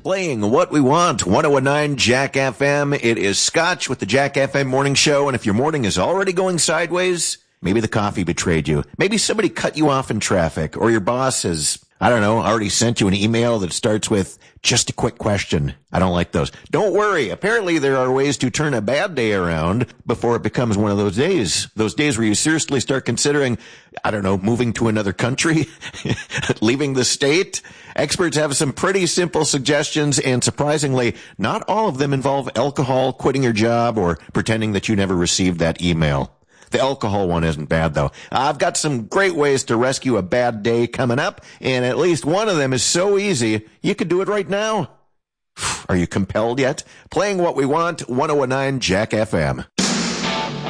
Playing what we want, 1019 Jack FM. It is Scotch with the Jack FM Morning Show, and if your morning is already going sideways, maybe the coffee betrayed you. Maybe somebody cut you off in traffic, or your boss has, I don't know, already sent you an email that starts with, just a quick question. I don't like those. Don't worry. Apparently there are ways to turn a bad day around before it becomes one of those days. Those days where you seriously start considering, I don't know, moving to another country, leaving the state. Experts have some pretty simple suggestions, and surprisingly, not all of them involve alcohol, quitting your job, or pretending that you never received that email. The alcohol one isn't bad, though. I've got some great ways to rescue a bad day coming up, and at least one of them is so easy, you could do it right now. Are you compelled yet? Playing what we want, 1019 Jack FM.